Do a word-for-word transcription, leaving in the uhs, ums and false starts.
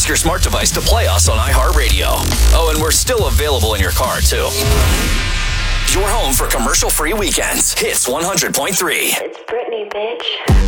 your smart device to play us on iHeartRadio. Oh, and we're still available in your car, too. Your home for commercial-free weekends. Hits one hundred point three. It's Britney, bitch.